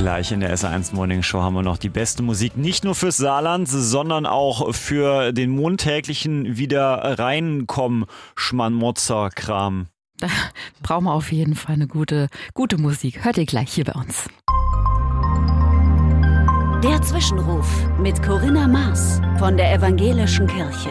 Gleich in der SR1 Morning Show haben wir noch die beste Musik, nicht nur fürs Saarland, sondern auch für den montäglichen wieder reinkommen Schmarmotzer-Kram. Da brauchen wir auf jeden Fall eine gute Musik. Hört ihr gleich hier bei uns. Der Zwischenruf mit Corinna Maas von der Evangelischen Kirche.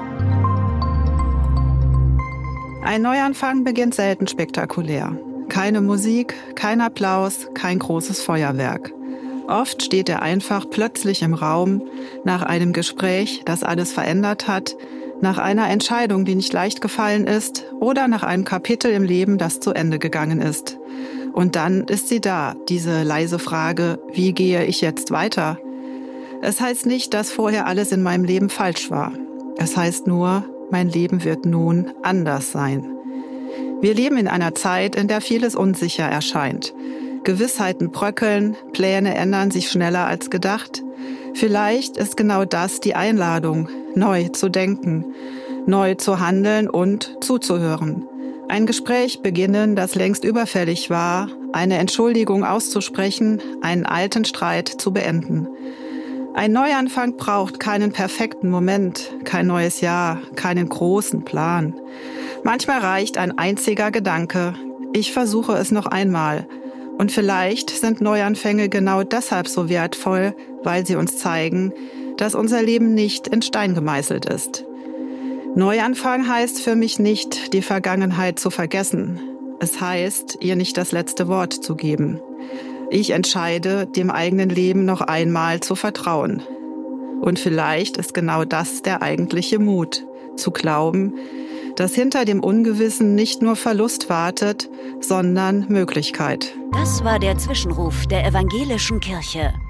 Ein Neuanfang beginnt selten spektakulär. Keine Musik, kein Applaus, kein großes Feuerwerk. Oft steht er einfach plötzlich im Raum, nach einem Gespräch, das alles verändert hat, nach einer Entscheidung, die nicht leicht gefallen ist, oder nach einem Kapitel im Leben, das zu Ende gegangen ist. Und dann ist sie da, diese leise Frage, wie gehe ich jetzt weiter? Es heißt nicht, dass vorher alles in meinem Leben falsch war. Es heißt nur, mein Leben wird nun anders sein. Wir leben in einer Zeit, in der vieles unsicher erscheint. Gewissheiten bröckeln, Pläne ändern sich schneller als gedacht. Vielleicht ist genau das die Einladung, neu zu denken, neu zu handeln und zuzuhören. Ein Gespräch beginnen, das längst überfällig war, eine Entschuldigung auszusprechen, einen alten Streit zu beenden. Ein Neuanfang braucht keinen perfekten Moment, kein neues Jahr, keinen großen Plan. Manchmal reicht ein einziger Gedanke. Ich versuche es noch einmal. Und vielleicht sind Neuanfänge genau deshalb so wertvoll, weil sie uns zeigen, dass unser Leben nicht in Stein gemeißelt ist. Neuanfang heißt für mich nicht, die Vergangenheit zu vergessen. Es heißt, ihr nicht das letzte Wort zu geben. Ich entscheide, dem eigenen Leben noch einmal zu vertrauen. Und vielleicht ist genau das der eigentliche Mut, zu glauben, dass hinter dem Ungewissen nicht nur Verlust wartet, sondern Möglichkeit. Das war der Zwischenruf der Evangelischen Kirche.